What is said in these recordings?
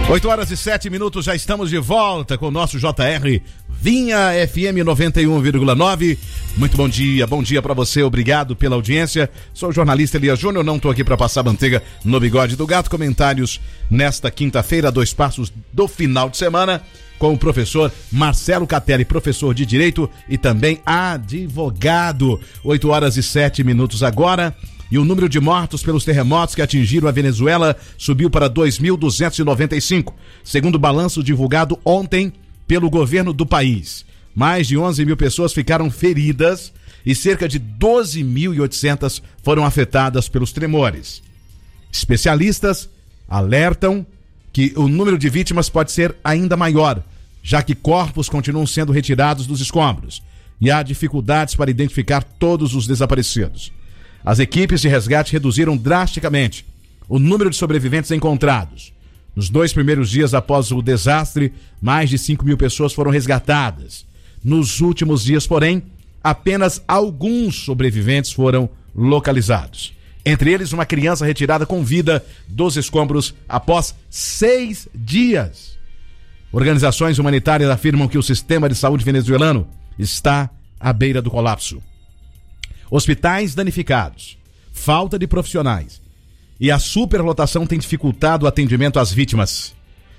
8h07, já estamos de volta com o nosso JR Vinha FM 91,9. Muito bom dia para você, obrigado pela audiência. Sou o jornalista Elias Júnior, não estou aqui para passar manteiga no bigode do gato. Comentários nesta quinta-feira, 2 passos do final de semana, com o professor Marcelo Catelli, professor de Direito e também advogado. 8h07 agora. E o número de mortos pelos terremotos que atingiram a Venezuela subiu para 2.295, segundo o balanço divulgado ontem pelo governo do país. Mais de 11 mil pessoas ficaram feridas e cerca de 12.800 foram afetadas pelos tremores. Especialistas alertam que o número de vítimas pode ser ainda maior, já que corpos continuam sendo retirados dos escombros e há dificuldades para identificar todos os desaparecidos. As equipes de resgate reduziram drasticamente o número de sobreviventes encontrados. Nos 2 primeiros dias após o desastre, mais de 5 mil pessoas foram resgatadas. Nos últimos dias, porém, apenas alguns sobreviventes foram localizados. Entre eles, uma criança retirada com vida dos escombros após 6 dias. Organizações humanitárias afirmam que o sistema de saúde venezuelano está à beira do colapso. Hospitais danificados, falta de profissionais e a superlotação tem dificultado o atendimento às vítimas.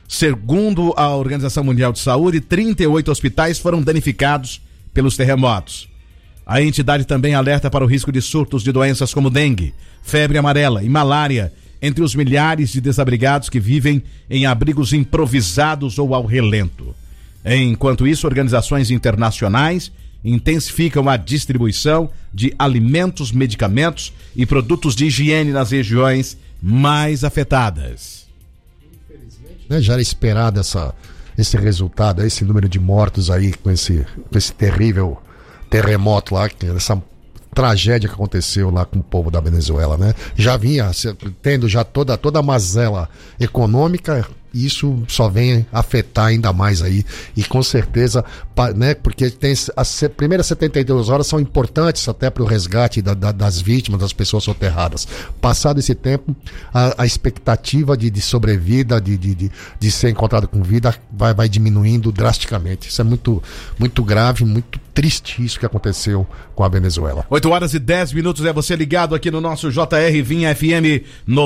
Segundo a Organização Mundial de Saúde, 38 hospitais foram danificados pelos terremotos. A entidade também alerta para o risco de surtos de doenças como dengue, febre amarela e malária entre os milhares de desabrigados que vivem em abrigos improvisados ou ao relento. Enquanto isso, organizações internacionais intensificam a distribuição de alimentos, medicamentos e produtos de higiene nas regiões mais afetadas. Infelizmente, né, já era esperado esse resultado, esse número de mortos aí com esse terrível terremoto lá, essa tragédia que aconteceu lá com o povo da Venezuela, né? Já vinha tendo já toda a mazela econômica. Isso só vem afetar ainda mais aí, e com certeza, né, porque tem as primeiras 72 horas são importantes até para o resgate das vítimas, das pessoas soterradas. Passado esse tempo, a expectativa de sobrevida, de ser encontrado com vida, vai diminuindo drasticamente. Isso é muito, muito grave, muito triste isso que aconteceu com a Venezuela. 8h10, é você ligado aqui no nosso JR Vinha FM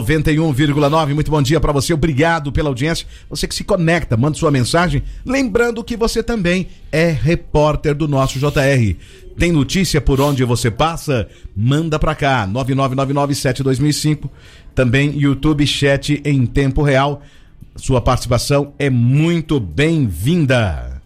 91,9. Muito bom dia para você, obrigado pela audiência. Você que se conecta, manda sua mensagem, lembrando que você também é repórter do nosso JR. Tem notícia por onde você passa? Manda pra cá, 99997-2005. Também YouTube Chat em tempo real. Sua participação é muito bem-vinda.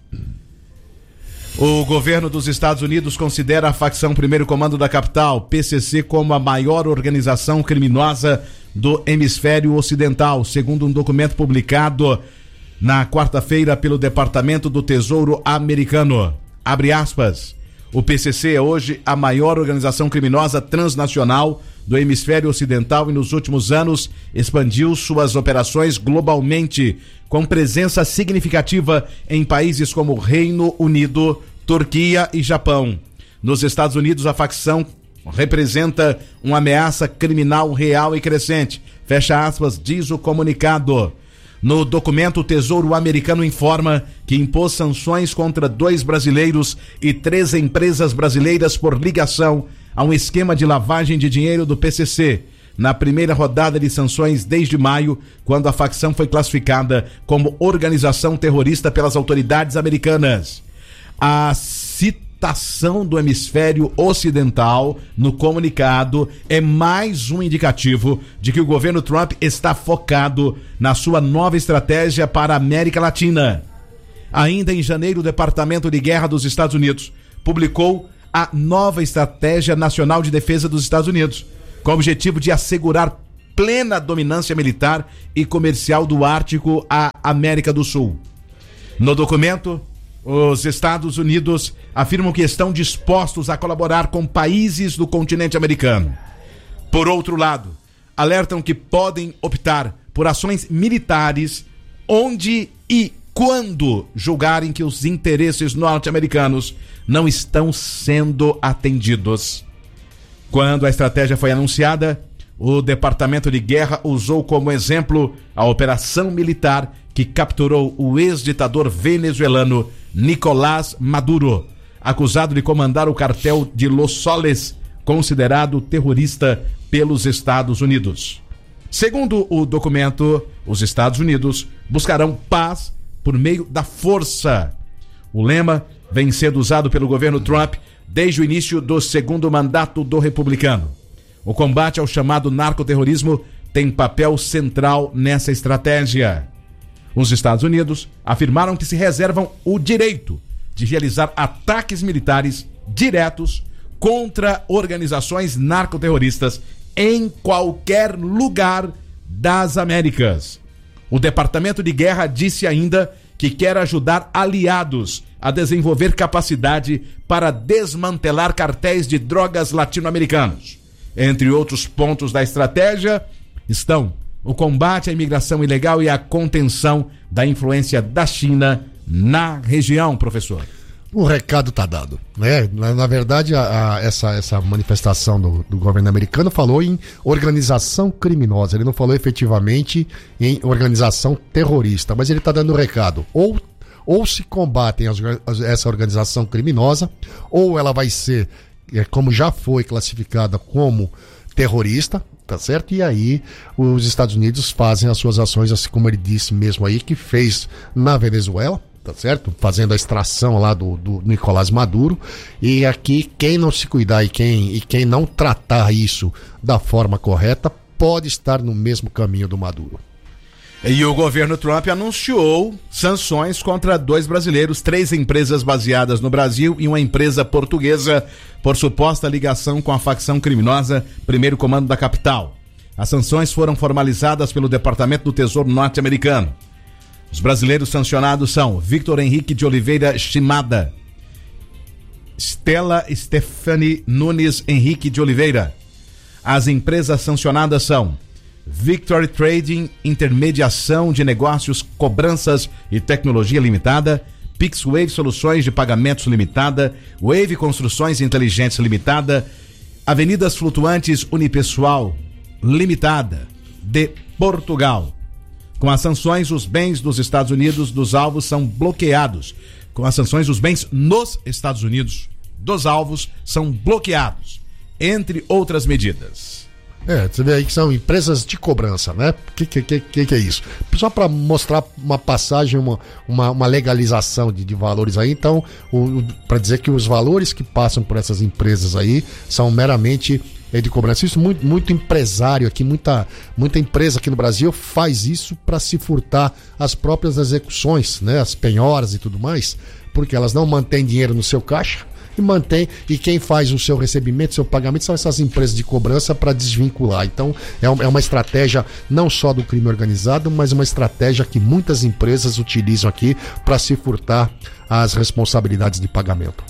O governo dos Estados Unidos considera a facção Primeiro Comando da Capital, PCC, como a maior organização criminosa do hemisfério ocidental, segundo um documento publicado na quarta-feira pelo Departamento do Tesouro americano. Abre aspas. O PCC é hoje a maior organização criminosa transnacional do hemisfério ocidental e nos últimos anos expandiu suas operações globalmente, com presença significativa em países como Reino Unido, Turquia e Japão. Nos Estados Unidos, a facção representa uma ameaça criminal real e crescente. Fecha aspas, diz o comunicado. No documento, o Tesouro americano informa que impôs sanções contra 2 brasileiros e 3 empresas brasileiras por ligação a um esquema de lavagem de dinheiro do PCC, na primeira rodada de sanções desde maio, quando a facção foi classificada como organização terrorista pelas autoridades americanas. A citação do hemisfério ocidental no comunicado é mais um indicativo de que o governo Trump está focado na sua nova estratégia para a América Latina. Ainda em janeiro, o Departamento de Guerra dos Estados Unidos publicou a nova Estratégia Nacional de Defesa dos Estados Unidos, com o objetivo de assegurar plena dominância militar e comercial do Ártico à América do Sul. No documento, os Estados Unidos afirmam que estão dispostos a colaborar com países do continente americano. Por outro lado, alertam que podem optar por ações militares onde e quando julgarem que os interesses norte-americanos não estão sendo atendidos. Quando a estratégia foi anunciada, o Departamento de Guerra usou como exemplo a operação militar que capturou o ex-ditador venezuelano Nicolás Maduro, acusado de comandar o cartel de Los Soles, considerado terrorista pelos Estados Unidos. Segundo o documento, os Estados Unidos buscarão paz por meio da força. O lema vem sendo usado pelo governo Trump desde o início do segundo mandato do republicano. O combate ao chamado narcoterrorismo tem papel central nessa estratégia. Os Estados Unidos afirmaram que se reservam o direito de realizar ataques militares diretos contra organizações narcoterroristas em qualquer lugar das Américas. O Departamento de Guerra disse ainda que quer ajudar aliados a desenvolver capacidade para desmantelar cartéis de drogas latino-americanos. Entre outros pontos da estratégia estão o combate à imigração ilegal e a contenção da influência da China na região, professor. O recado está dado, né? Na verdade, essa manifestação do governo americano falou em organização criminosa, ele não falou efetivamente em organização terrorista, mas ele está dando o recado, ou se combatem essa organização criminosa, ou ela vai ser, como já foi classificada como terrorista, tá certo? E aí os Estados Unidos fazem as suas ações, assim como ele disse mesmo aí, que fez na Venezuela, tá certo? Fazendo a extração lá do Nicolás Maduro. E aqui, quem não se cuidar e quem não tratar isso da forma correta, pode estar no mesmo caminho do Maduro. E o governo Trump anunciou sanções contra 2 brasileiros, 3 empresas baseadas no Brasil e uma empresa portuguesa por suposta ligação com a facção criminosa Primeiro Comando da capital. As sanções foram formalizadas pelo Departamento do Tesouro norte-americano. Os brasileiros sancionados são Victor Henrique de Oliveira Shimada, Stella Stephanie Nunes Henrique de Oliveira. As empresas sancionadas são Victory Trading, Intermediação de Negócios, Cobranças e Tecnologia Limitada, PixWave Soluções de Pagamentos Limitada, Wave Construções Inteligentes Limitada, Avenidas Flutuantes Unipessoal Limitada, de Portugal. Com as sanções, os bens dos Estados Unidos dos alvos são bloqueados. Com as sanções, os bens nos Estados Unidos dos alvos são bloqueados, entre outras medidas. Você vê aí que são empresas de cobrança, né? O que é isso? Só para mostrar uma passagem, uma legalização de valores aí. Então, para dizer que os valores que passam por essas empresas aí são meramente de cobrança. Isso muito empresário aqui, muita empresa aqui no Brasil faz isso para se furtar as próprias execuções, né? As penhoras e tudo mais, porque elas não mantêm dinheiro no seu caixa. E quem faz o seu recebimento, seu pagamento, são essas empresas de cobrança para desvincular. Então é uma estratégia não só do crime organizado, mas uma estratégia que muitas empresas utilizam aqui para se furtar as responsabilidades de pagamento.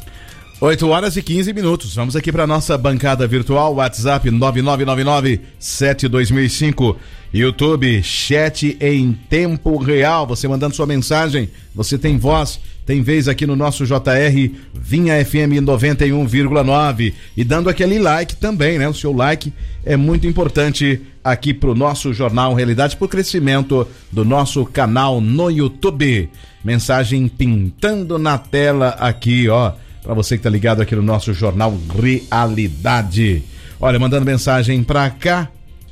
8h15. Vamos aqui para nossa bancada virtual, WhatsApp 9999-7205, YouTube, chat em tempo real, você mandando sua mensagem, você tem voz, tem vez aqui no nosso JR Vinha FM 91,9 e dando aquele like também, né? O seu like é muito importante aqui pro nosso Jornal Realidade, pro crescimento do nosso canal no YouTube. Mensagem pintando na tela aqui, ó, para você que tá ligado aqui no nosso Jornal Realidade. Olha, mandando mensagem pra cá.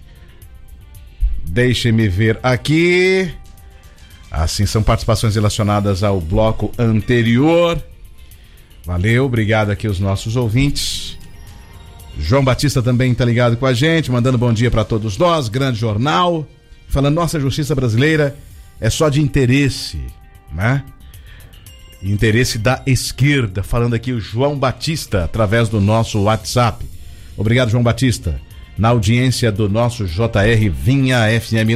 Deixe-me ver aqui. Assim, são participações relacionadas ao bloco anterior. Valeu, obrigado aqui aos nossos ouvintes. João Batista também tá ligado com a gente, mandando bom dia para todos nós. Grande jornal. Falando, nossa justiça brasileira é só de interesse, né? Interesse da esquerda. Falando aqui o João Batista, através do nosso WhatsApp. Obrigado, João Batista. Na audiência do nosso JR Vinha FM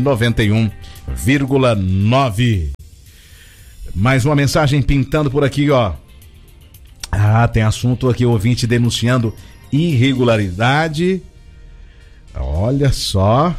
91,9. Mais uma mensagem pintando por aqui, ó. Tem assunto aqui, ouvinte denunciando irregularidade. Olha só.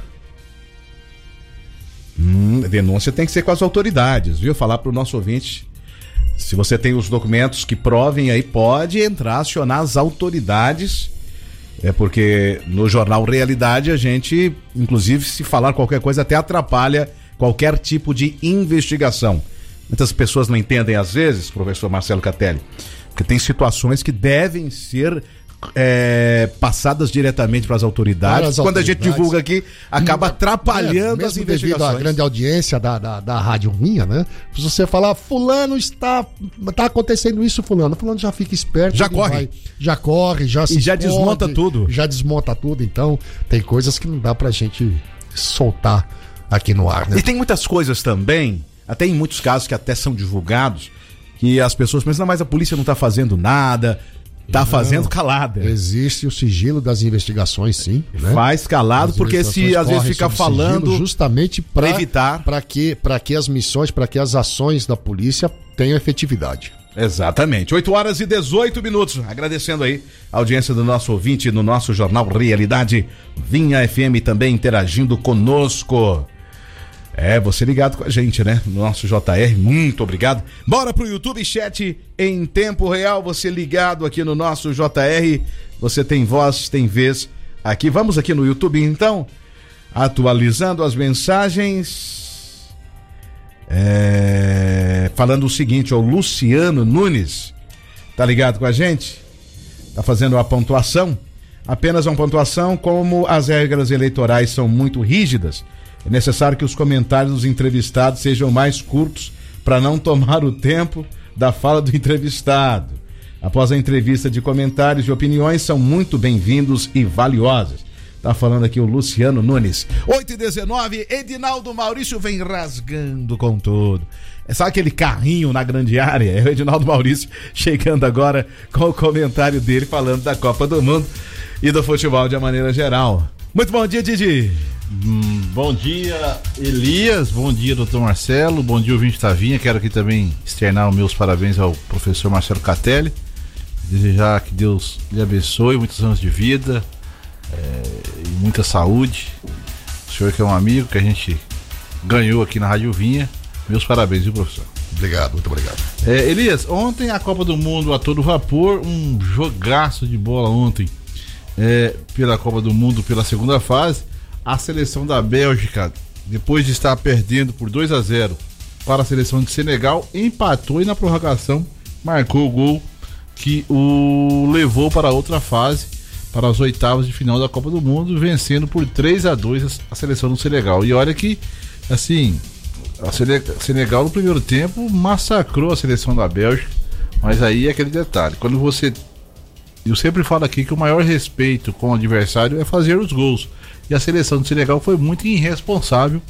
Denúncia tem que ser com as autoridades, viu? Falar pro nosso ouvinte. Se você tem os documentos que provem aí, pode entrar, acionar as autoridades É porque no jornal Realidade a gente, inclusive, se falar qualquer coisa, até atrapalha qualquer tipo de investigação. Muitas pessoas não entendem às vezes, professor Marcelo Catelli, porque tem situações que devem ser passadas diretamente para as autoridades. Quando a gente divulga aqui, acaba atrapalhando as investigações. Devido à grande audiência da Rádio Minha, né? Se você falar, fulano está acontecendo isso, fulano já fica esperto. Já corre. Já corre, já se e já desmonta tudo. Já desmonta tudo, então tem coisas que não dá pra gente soltar aqui no ar, né? E tem muitas coisas também, até em muitos casos que até são divulgados, que as pessoas pensam, não, mas a polícia não tá fazendo nada. Tá fazendo calada. Existe o sigilo das investigações, sim. Né? Faz calado, porque se às vezes fica falando, justamente para evitar, para que as missões, para que as ações da polícia tenham efetividade. Exatamente. 8h18. Agradecendo aí a audiência do nosso ouvinte no nosso jornal Realidade. Vinha FM também interagindo conosco. Você ligado com a gente, né? No nosso JR, muito obrigado. Bora pro YouTube Chat em tempo real, você ligado aqui no nosso JR. Você tem voz, tem vez aqui. Vamos aqui no YouTube, então. Atualizando as mensagens. Falando o seguinte, o Luciano Nunes. Tá ligado com a gente? Tá fazendo uma pontuação. Apenas uma pontuação, como as regras eleitorais são muito rígidas, é necessário que os comentários dos entrevistados sejam mais curtos para não tomar o tempo da fala do entrevistado. Após a entrevista de comentários e opiniões, são muito bem-vindos e valiosos. Tá falando aqui o Luciano Nunes. 8h19, Edinaldo Maurício vem rasgando com tudo. Sabe aquele carrinho na grande área? É o Edinaldo Maurício chegando agora com o comentário dele falando da Copa do Mundo e do futebol de uma maneira geral. Muito bom dia, Didi. Bom dia, Elias, bom dia, doutor Marcelo, bom dia, ouvinte Tavinha. Quero aqui também externar os meus parabéns ao professor Marcelo Catelli, desejar que Deus lhe abençoe, muitos anos de vida e muita saúde. O senhor que é um amigo que a gente ganhou aqui na Rádio Vinha, meus parabéns, viu, professor? Obrigado, muito obrigado. Elias, ontem a Copa do Mundo a todo vapor, um jogaço de bola ontem pela Copa do Mundo, pela segunda fase. A seleção da Bélgica, depois de estar perdendo por 2-0 para a seleção de Senegal, empatou e na prorrogação marcou o gol que o levou para a outra fase, para as oitavas de final da Copa do Mundo, vencendo por 3-2 a seleção do Senegal. E olha que, assim, a Senegal no primeiro tempo massacrou a seleção da Bélgica, mas aí é aquele detalhe, quando você... Eu sempre falo aqui que o maior respeito com o adversário é fazer os gols. E a seleção do Senegal foi muito irresponsável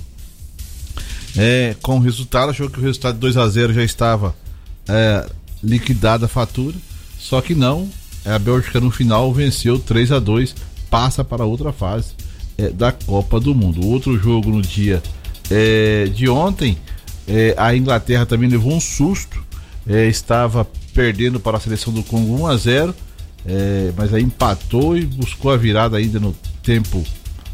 com o resultado. Achou que o resultado de 2-0 já estava liquidada a fatura. Só que não. A Bélgica no final venceu 3-2. Passa para outra fase da Copa do Mundo. Outro jogo no dia de ontem. A Inglaterra também levou um susto. Estava perdendo para a seleção do Congo 1-0. Mas aí empatou e buscou a virada ainda no tempo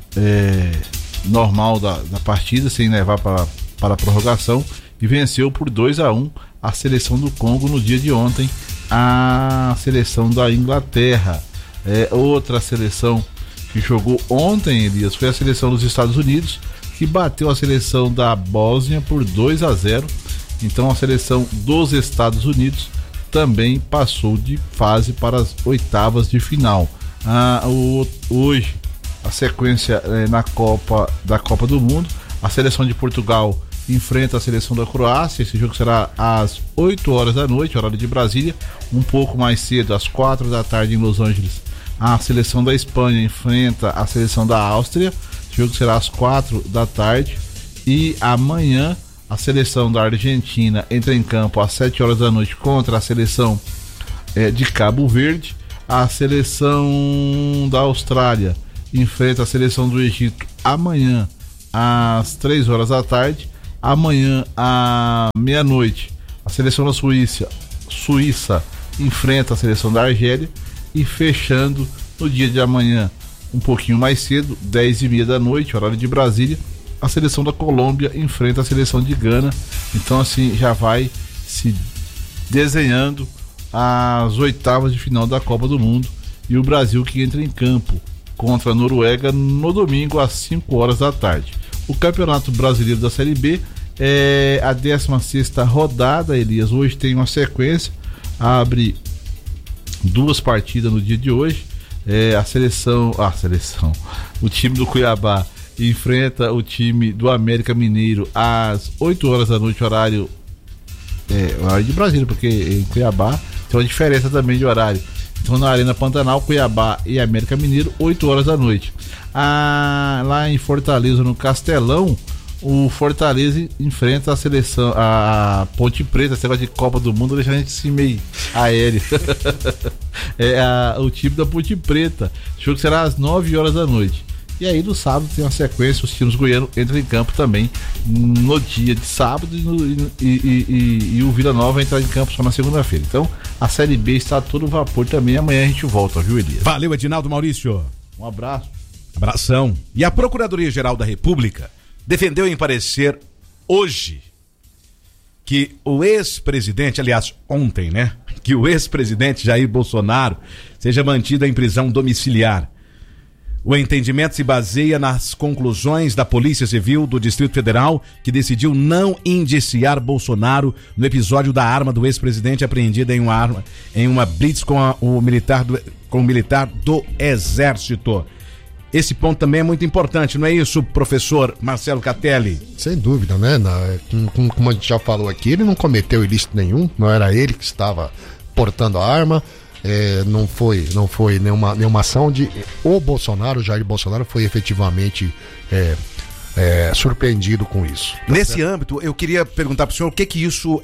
normal da partida, sem levar para a prorrogação, e venceu por 2-1 a seleção do Congo no dia de ontem, a seleção da Inglaterra. Outra seleção que jogou ontem, Elias, foi a seleção dos Estados Unidos, que bateu a seleção da Bósnia por 2-0. Então a seleção dos Estados Unidos também passou de fase para as oitavas de final. Hoje a sequência da Copa do Mundo, a seleção de Portugal enfrenta a seleção da Croácia. Esse jogo será às 8 horas da noite, horário de Brasília. Um pouco mais cedo, às 4 da tarde em Los Angeles, a seleção da Espanha enfrenta a seleção da Áustria. Esse jogo será às 4 da tarde. E amanhã a seleção da Argentina entra em campo às 7 horas da noite contra a seleção de Cabo Verde. A seleção da Austrália enfrenta a seleção do Egito amanhã às 3 horas da tarde. Amanhã à meia-noite a seleção da Suíça enfrenta a seleção da Argélia. E fechando no dia de amanhã, um pouquinho mais cedo, 10h30 da noite, horário de Brasília, a seleção da Colômbia enfrenta a seleção de Gana. Então assim já vai se desenhando as oitavas de final da Copa do Mundo. e o Brasil que entra em campo contra a Noruega no domingo às 5 horas da tarde. O Campeonato Brasileiro da Série B é a 16ª rodada, Elias. Hoje tem uma sequência, abre 2 partidas no dia de hoje. O time do Cuiabá enfrenta o time do América Mineiro às 8 horas da noite, horário de Brasília, porque em Cuiabá tem uma diferença também de horário. Então na Arena Pantanal, Cuiabá e América Mineiro, 8 horas da noite. Lá em Fortaleza, no Castelão, o Fortaleza enfrenta a seleção, a Ponte Preta. Esse negócio de Copa do Mundo deixa a gente assim meio aéreo. O time da Ponte Preta. O jogo será às 9 horas da noite. E aí no sábado tem uma sequência, os times goianos entram em campo também no dia de sábado e o Vila Nova entra em campo só na segunda-feira. Então a Série B está a todo vapor também. Amanhã a gente volta, viu, Elias? Valeu, Edinaldo Maurício. Um abraço. Abração. E a Procuradoria-Geral da República defendeu em parecer hoje que o ex-presidente, aliás, ontem, né? Que o ex-presidente Jair Bolsonaro seja mantido em prisão domiciliar. O entendimento se baseia nas conclusões da Polícia Civil do Distrito Federal, que decidiu não indiciar Bolsonaro no episódio da arma do ex-presidente apreendida em uma blitz com o militar do Exército. Esse ponto também é muito importante, não é isso, professor Marcelo Catelli? Sem dúvida, né? Como a gente já falou aqui, ele não cometeu ilícito nenhum, não era ele que estava portando a arma. Não foi nenhuma ação de o Bolsonaro, o Jair Bolsonaro foi efetivamente surpreendido com isso. Nesse âmbito, eu queria perguntar para o senhor o que isso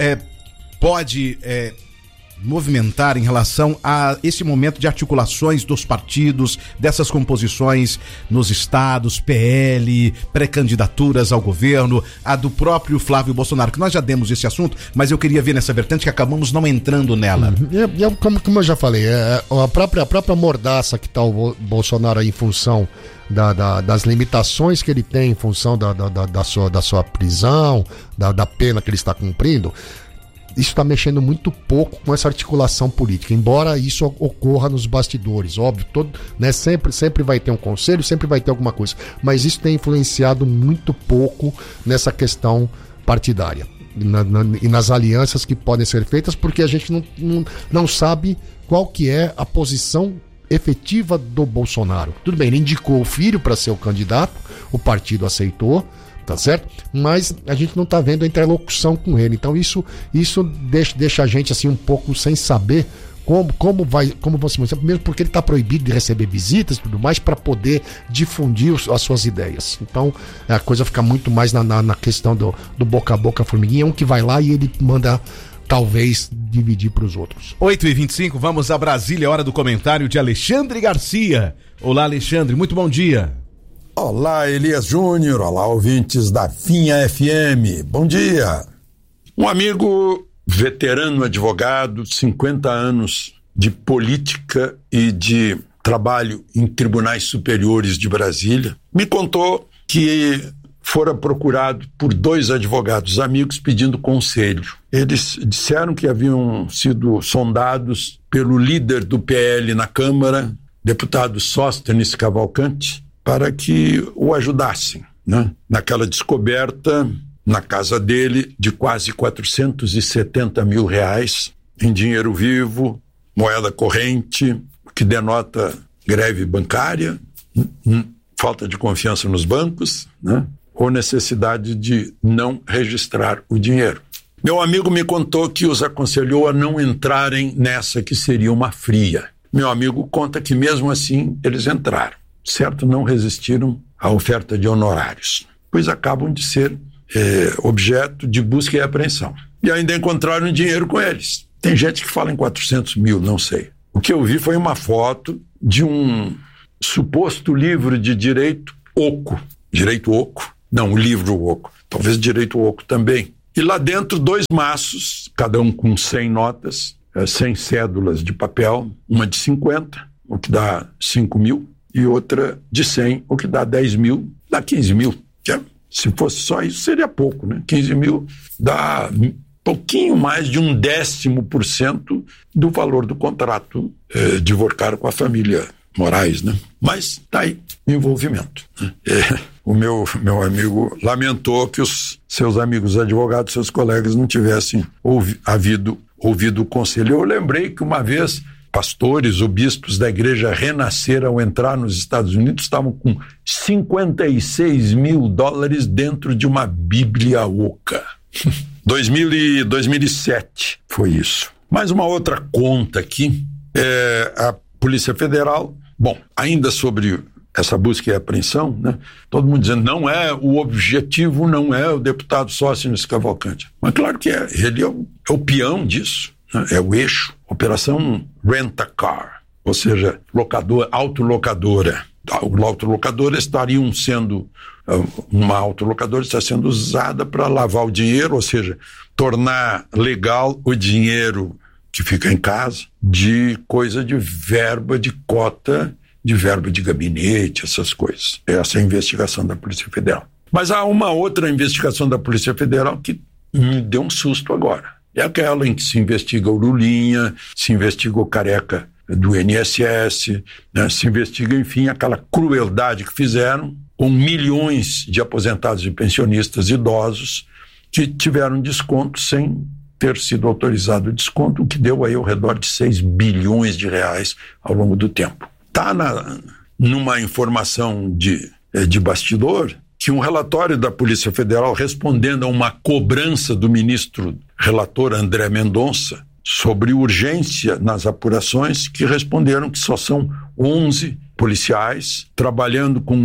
pode movimentar em relação a esse momento de articulações dos partidos, dessas composições nos estados, PL, pré-candidaturas ao governo, a do próprio Flávio Bolsonaro, que nós já demos esse assunto, mas eu queria ver nessa vertente que acabamos não entrando nela. Como eu já falei, a própria mordaça que está o Bolsonaro aí em função das limitações que ele tem em função da sua prisão, da pena que ele está cumprindo. Isso está mexendo muito pouco com essa articulação política, embora isso ocorra nos bastidores, óbvio, sempre vai ter um conselho, sempre vai ter alguma coisa, mas isso tem influenciado muito pouco nessa questão partidária e nas alianças que podem ser feitas, porque a gente não sabe qual que é a posição efetiva do Bolsonaro. Tudo bem, ele indicou o filho para ser o candidato, o partido aceitou, tá certo? Mas a gente não tá vendo a interlocução com ele. Então isso deixa a gente assim um pouco sem saber como vão se mostrar, mesmo porque ele tá proibido de receber visitas e tudo mais para poder difundir as suas ideias. Então a coisa fica muito mais na questão do boca a boca formiguinha, um que vai lá e ele manda talvez dividir para os outros. 8h25, vamos a Brasília, hora do comentário de Alexandre Garcia. Olá, Alexandre, muito bom dia. Olá, Elias Júnior, olá, ouvintes da Vinha FM, bom dia. Um amigo veterano advogado, 50 anos de política e de trabalho em tribunais superiores de Brasília, me contou que fora procurado por 2 advogados amigos pedindo conselho. Eles disseram que haviam sido sondados pelo líder do PL na Câmara, deputado Sóstenes Cavalcante, para que o ajudassem, né? Naquela descoberta na casa dele de quase R$470 mil em dinheiro vivo, moeda corrente, o que denota greve bancária, falta de confiança nos bancos, né? Ou necessidade de não registrar o dinheiro. Meu amigo me contou que os aconselhou a não entrarem nessa que seria uma fria. Meu amigo conta que mesmo assim eles entraram. Certo, não resistiram à oferta de honorários, pois acabam de ser objeto de busca e apreensão. E ainda encontraram dinheiro com eles. Tem gente que fala em 400 mil, não sei. O que eu vi foi uma foto de um suposto livro de direito oco. Direito oco? Não, o livro oco. Talvez direito oco também. E lá dentro 2 maços, cada um com 100 notas, 100 cédulas de papel, uma de 50, o que dá 5 mil. E outra de 100, o que dá 10 mil, dá 15 mil. Se fosse só isso, seria pouco, né? 15 mil dá pouquinho mais de 1/10% do valor do contrato de Vorcar com a família Moraes, né? Mas tá aí o envolvimento, né? O meu amigo lamentou que os seus amigos advogados, seus colegas, não tivessem ouvido o conselho. Eu lembrei que uma vez pastores ou bispos da igreja Renascer, ao entrar nos Estados Unidos, estavam com $56 mil dentro de uma Bíblia oca. 2007 foi isso. Mais uma outra conta aqui, a Polícia Federal. Bom, ainda sobre essa busca e apreensão, né? Todo mundo dizendo, não é, o objetivo não é o deputado Sóstenes Cavalcante. Mas claro que é, ele é o peão disso, né? É o eixo. Operação Rent-A-Car, ou seja, autolocadora. Autolocadora estariam sendo, uma autolocadora está sendo usada para lavar o dinheiro, ou seja, tornar legal o dinheiro que fica em casa, de coisa de verba, de cota, de verba de gabinete, essas coisas. Essa é a investigação da Polícia Federal. Mas há uma outra investigação da Polícia Federal que me deu um susto agora. É aquela em que se investiga o Lulinha, se investiga o Careca do INSS, né? Se investiga, enfim, aquela crueldade que fizeram com milhões de aposentados e pensionistas idosos que tiveram desconto sem ter sido autorizado o desconto, o que deu aí ao redor de 6 bilhões de reais ao longo do tempo. Está numa informação de bastidor que um relatório da Polícia Federal respondendo a uma cobrança do ministro relator André Mendonça sobre urgência nas apurações, que responderam que só são 11 policiais trabalhando com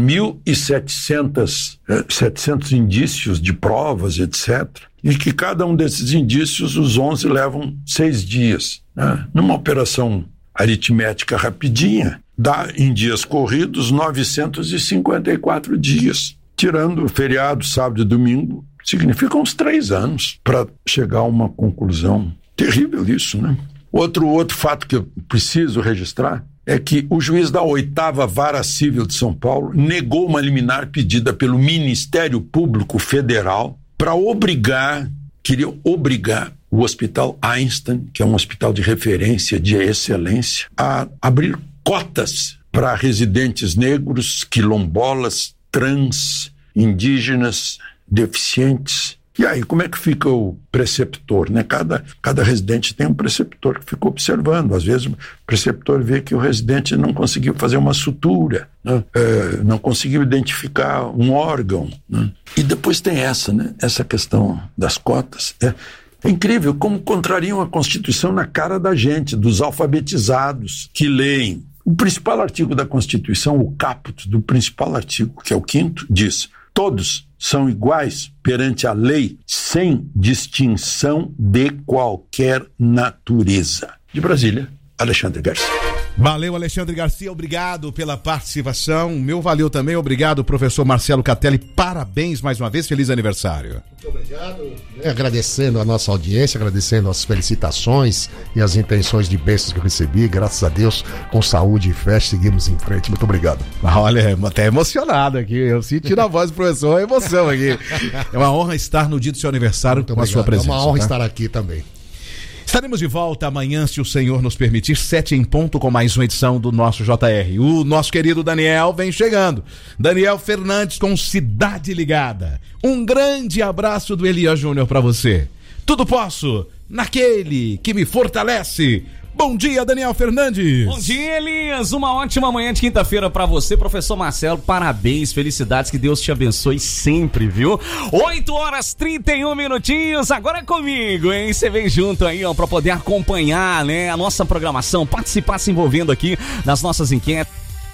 1.700 indícios de provas, etc., e que cada um desses indícios, os 11 levam 6 dias. Né? Numa operação aritmética rapidinha, dá em dias corridos 954 dias. Tirando o feriado, sábado e domingo, significa uns 3 anos para chegar a uma conclusão. Terrível isso, né? Outro fato que eu preciso registrar é que o juiz da 8ª Vara Civil de São Paulo negou uma liminar pedida pelo Ministério Público Federal para queria obrigar o Hospital Einstein, que é um hospital de referência, de excelência, a abrir cotas para residentes negros, quilombolas, trans, indígenas, deficientes. E aí, como é que fica o preceptor, né? Cada residente tem um preceptor que fica observando. Às vezes o preceptor vê que o residente não conseguiu fazer uma sutura, né? Não conseguiu identificar um órgão, né? E depois tem essa questão das cotas. É incrível como contrariam a Constituição na cara da gente, dos alfabetizados que leem. O principal artigo da Constituição, o caput do principal artigo, que é o 5º, diz: todos são iguais perante a lei, sem distinção de qualquer natureza. De Brasília, Alexandre Garcia. Valeu, Alexandre Garcia, obrigado pela participação. O meu valeu também, obrigado, professor Marcelo Catelli, parabéns mais uma vez, feliz aniversário. Muito obrigado. Agradecendo a nossa audiência, agradecendo as felicitações e as intenções de bênçãos que eu recebi, graças a Deus, com saúde e fé, seguimos em frente. Muito obrigado. Olha, até emocionado aqui, eu senti na voz do professor a emoção aqui. É uma honra estar no dia do seu aniversário com a sua presença. É uma honra estar aqui também. Estaremos de volta amanhã, se o Senhor nos permitir, 7 em ponto, com mais uma edição do nosso JR. O nosso querido Daniel vem chegando. Daniel Fernandes com Cidade Ligada. Um grande abraço do Elias Júnior para você. Tudo posso naquele que me fortalece. Bom dia, Daniel Fernandes. Bom dia, Elias. Uma ótima manhã de quinta-feira pra você, professor Marcelo. Parabéns, felicidades, que Deus te abençoe sempre, viu? 8h31. Agora é comigo, hein? Você vem junto aí, ó, pra poder acompanhar, né, a nossa programação, participar, se envolvendo aqui nas nossas enquetes.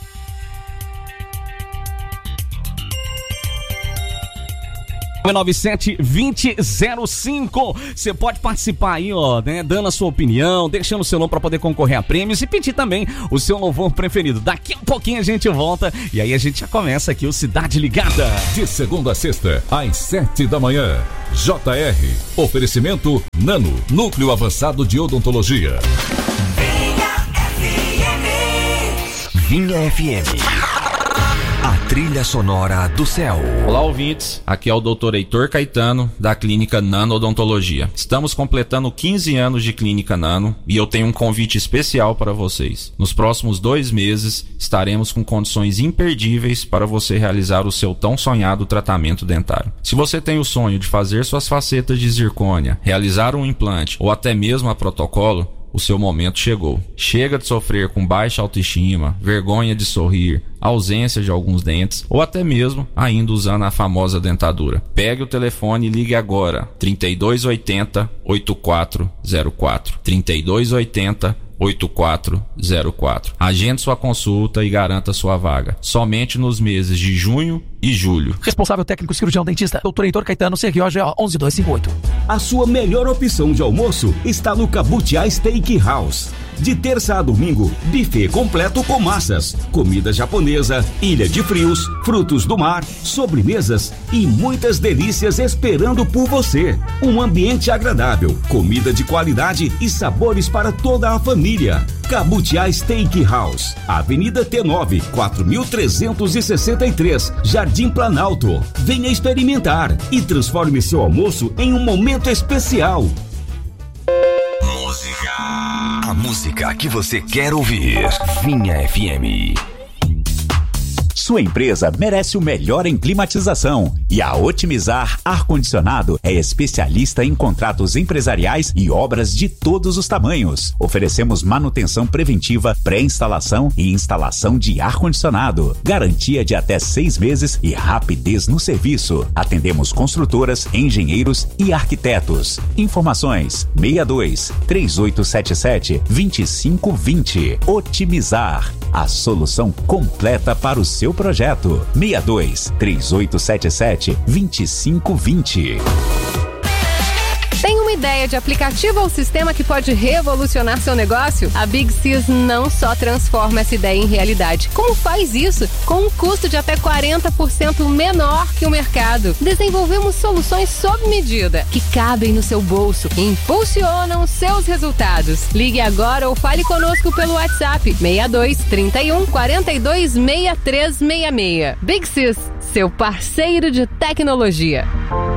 97-2005. Você pode participar aí, ó, né? Dando a sua opinião, deixando o seu nome para poder concorrer a prêmios e pedir também o seu louvor preferido. Daqui a pouquinho a gente volta e aí a gente já começa aqui o Cidade Ligada. De segunda a sexta, às 7 da manhã. JR. Oferecimento Nano, Núcleo Avançado de Odontologia. Vinha FM. A trilha sonora do céu. Olá, ouvintes. Aqui é o Dr. Heitor Caetano, da Clínica Nano Odontologia. Estamos completando 15 anos de Clínica Nano e eu tenho um convite especial para vocês. Nos próximos 2 meses, estaremos com condições imperdíveis para você realizar o seu tão sonhado tratamento dentário. Se você tem o sonho de fazer suas facetas de zircônia, realizar um implante ou até mesmo a protocolo, o seu momento chegou. Chega de sofrer com baixa autoestima, vergonha de sorrir, ausência de alguns dentes ou até mesmo ainda usando a famosa dentadura. Pegue o telefone e ligue agora. 3280 8404. 3280 8404. Agende sua consulta e garanta sua vaga. Somente nos meses de junho e julho. Responsável técnico cirurgião dentista, Dr. Heitor Caetano, CROGO 11258. A sua melhor opção de almoço está no Cabutiá Steakhouse. De terça a domingo, buffet completo com massas, comida japonesa, ilha de frios, frutos do mar, sobremesas e muitas delícias esperando por você. Um ambiente agradável, comida de qualidade e sabores para toda a família. Cabutiá Steakhouse, Avenida T9, 4363, Jardim Planalto. Venha experimentar e transforme seu almoço em um momento especial. A música que você quer ouvir. Vinha FM. Sua empresa merece o melhor em climatização e a Otimizar Ar-Condicionado é especialista em contratos empresariais e obras de todos os tamanhos. Oferecemos manutenção preventiva, pré-instalação e instalação de ar-condicionado. Garantia de até 6 meses e rapidez no serviço. Atendemos construtoras, engenheiros e arquitetos. Informações 62 3877 2520. Otimizar, a solução completa para o seu projeto. 62 3877 2520. Tem uma ideia de aplicativo ou sistema que pode revolucionar seu negócio? A Big Sys não só transforma essa ideia em realidade, como faz isso com um custo de até 40% menor que o mercado. Desenvolvemos soluções sob medida, que cabem no seu bolso e impulsionam seus resultados. Ligue agora ou fale conosco pelo WhatsApp 62 31 42 6366. Big Sys, seu parceiro de tecnologia.